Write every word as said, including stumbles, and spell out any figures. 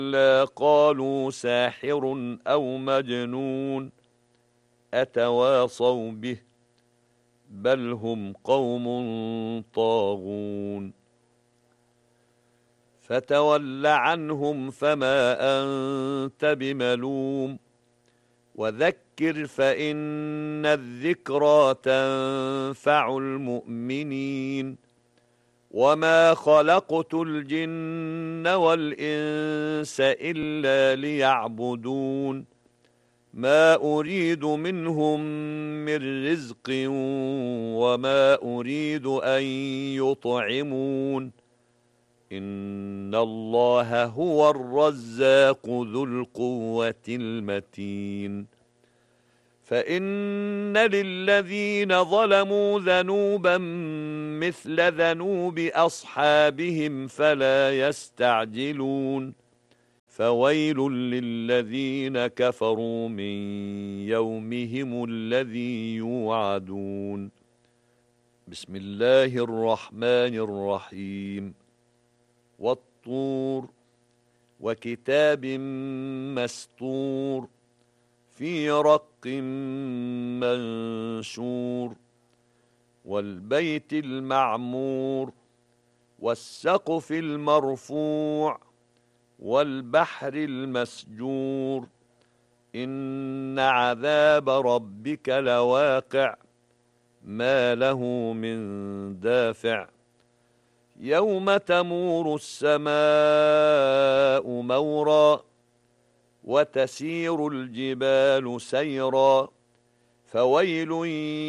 إلا قالوا ساحر أو مجنون أتواصوا به بل هم قوم طاغون فتول عنهم فما أنت بملوم وذكر فإن الذكرى تنفع المؤمنين وما خلقت الجن والإنس إلا ليعبدون ما أريد منهم من رزق وما أريد أن يطعمون إن الله هو الرزاق ذو القوة المتين فإن للذين ظلموا ذنوبا مثل ذنوب أصحابهم فلا يستعجلون فويل للذين كفروا من يومهم الذي يوعدون بسم الله الرحمن الرحيم والطور وكتاب مسطور في رق منشور والبيت المعمور والسقف المرفوع والبحر المسجور إن عذاب ربك لواقع ما له من دافع يوم تمور السماء مورا وتسير الجبال سيرا فويل